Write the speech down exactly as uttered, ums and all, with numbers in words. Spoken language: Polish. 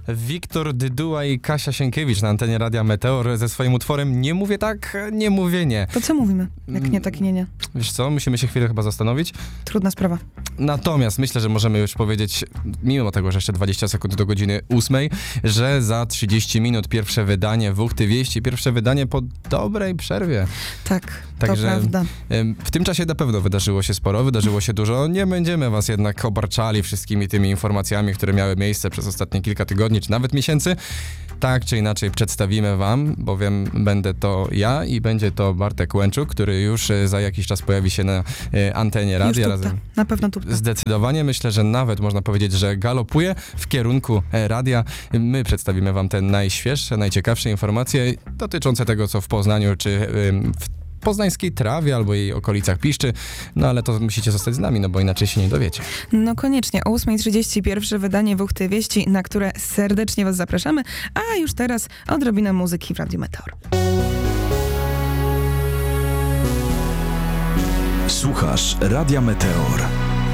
Wiktor Dyduła i Kasia Sienkiewicz na antenie Radia Meteor ze swoim utworem Nie mówię tak, nie mówię nie. To co mówimy? Jak nie tak, nie, nie. Wiesz co, musimy się chwilę chyba zastanowić. Trudna sprawa. Natomiast myślę, że możemy już powiedzieć, mimo tego, że jeszcze dwadzieścia sekund do godziny ósmej, że za trzydzieści minut pierwsze wydanie Wuchty Wieści, pierwsze wydanie po dobrej przerwie. Tak, Także to prawda. w tym czasie na pewno wydarzyło się sporo, wydarzyło się dużo. Nie będziemy was jednak obarczali wszystkimi tymi informacjami, które miały miejsce przez ostatnie kilka tygodni, czy nawet miesięcy. Tak czy inaczej przedstawimy wam, bowiem będę to ja i będzie to Bartek Łęczuk, który już za jakiś czas pojawi się na antenie radia. Już tupta. Na pewno tupta. Zdecydowanie. Myślę, że nawet można powiedzieć, że galopuje w kierunku radia. My przedstawimy wam te najświeższe, najciekawsze informacje dotyczące tego, co w Poznaniu, czy w poznańskiej trawie albo jej okolicach piszczy, no ale to musicie zostać z nami, no bo inaczej się nie dowiecie. No koniecznie, o ósma trzydzieści pierwsze wydanie Wuchty Wieści, na które serdecznie was zapraszamy, a już teraz odrobinę muzyki w Radiu Meteor. Słuchasz Radia Meteor.